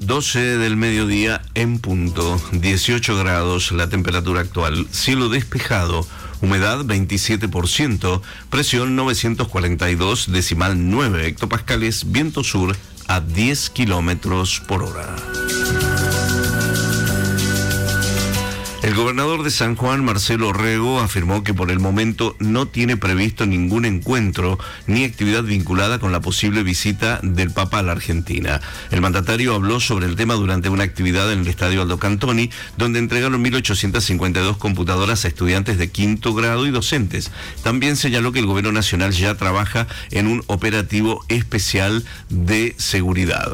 12 del mediodía en punto, 18 grados la temperatura actual, cielo despejado, humedad 27%, presión 942,9 hectopascales, viento sur a 10 kilómetros por hora. El gobernador de San Juan, Marcelo Orrego, afirmó que por el momento no tiene previsto ningún encuentro ni actividad vinculada con la posible visita del Papa a la Argentina. El mandatario habló sobre el tema durante una actividad en el Estadio Aldo Cantoni, donde entregaron 1.852 computadoras a estudiantes de quinto grado y docentes. También señaló que el gobierno nacional ya trabaja en un operativo especial de seguridad.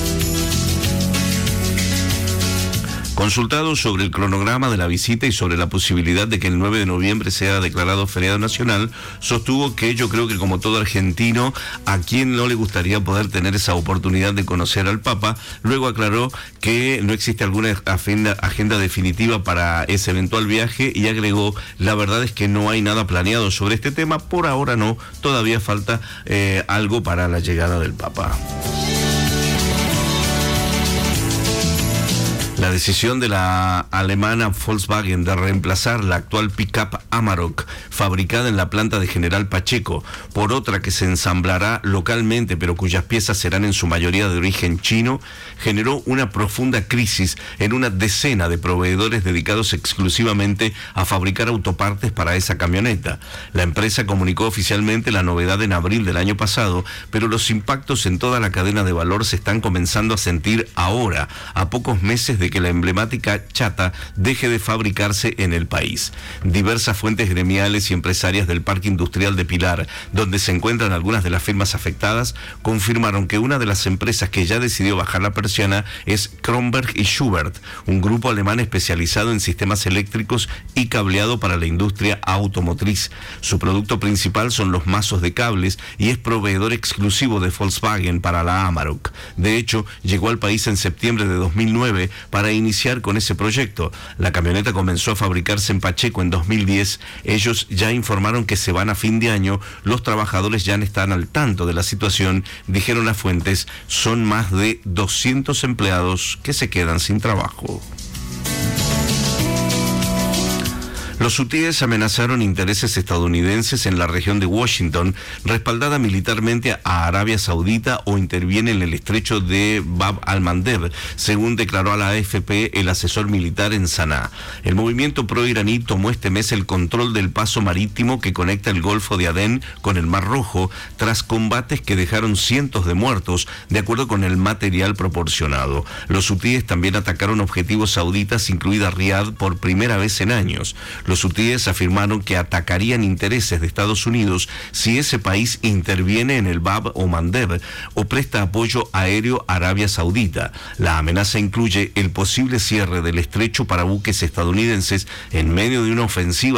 Consultado sobre el cronograma de la visita y sobre la posibilidad de que el 9 de noviembre sea declarado feriado nacional, sostuvo que yo creo que como todo argentino, a quien no le gustaría poder tener esa oportunidad de conocer al Papa. Luego aclaró que no existe alguna agenda definitiva para ese eventual viaje y agregó, la verdad es que no hay nada planeado sobre este tema, por ahora no, todavía falta algo para la llegada del Papa. La decisión de la alemana Volkswagen de reemplazar la actual pick-up Amarok, fabricada en la planta de General Pacheco, por otra que se ensamblará localmente, pero cuyas piezas serán en su mayoría de origen chino, generó una profunda crisis en una decena de proveedores dedicados exclusivamente a fabricar autopartes para esa camioneta. La empresa comunicó oficialmente la novedad en abril del año pasado, pero los impactos en toda la cadena de valor se están comenzando a sentir ahora, a pocos meses de que la emblemática chata deje de fabricarse en el país. Diversas fuentes gremiales y empresarias del Parque Industrial de Pilar, donde se encuentran algunas de las firmas afectadas, confirmaron que una de las empresas que ya decidió bajar la persiana es Kronberg y Schubert, un grupo alemán especializado en sistemas eléctricos y cableado para la industria automotriz. Su producto principal son los mazos de cables y es proveedor exclusivo de Volkswagen para la Amarok. De hecho, llegó al país en septiembre de 2009 para iniciar con ese proyecto. La camioneta comenzó a fabricarse en Pacheco en 2010. Ellos ya informaron que se van a fin de año. Los trabajadores ya están al tanto de la situación, dijeron las fuentes. Son más de 200 empleados que se quedan sin trabajo. Los hutíes amenazaron intereses estadounidenses en la región de Washington, respaldada militarmente a Arabia Saudita, o interviene en el estrecho de Bab al-Mandeb, según declaró a la AFP el asesor militar en Saná. El movimiento pro-iraní tomó este mes el control del paso marítimo que conecta el Golfo de Adén con el Mar Rojo, tras combates que dejaron cientos de muertos, de acuerdo con el material proporcionado. Los hutíes también atacaron objetivos sauditas, incluida Riad, por primera vez en años. Los hutíes afirmaron que atacarían intereses de Estados Unidos si ese país interviene en el Bab o Mandeb o presta apoyo aéreo a Arabia Saudita. La amenaza incluye el posible cierre del estrecho para buques estadounidenses en medio de una ofensiva